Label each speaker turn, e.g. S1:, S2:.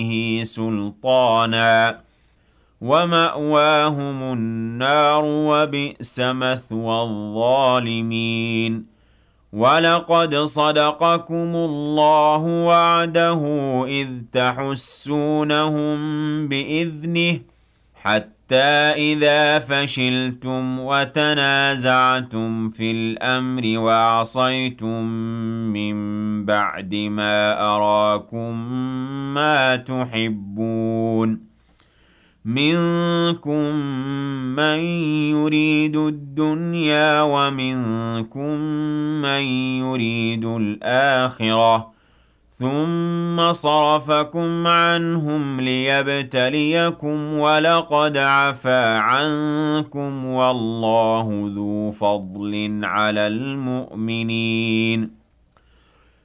S1: به سلطانا ومأواهم النار وبئس مثوى الظالمين ولقد صدقكم الله وعده إذ تحسونهم بإذنه حتى إذا فشلتم وتنازعتم في الأمر وعصيتم من بعد ما أراكم ما تحبون منكم من يريد الدنيا ومنكم من يريد الآخرة ثم صرفكم عنهم ليبتليكم ولقد عفا عنكم والله ذو فضل على المؤمنين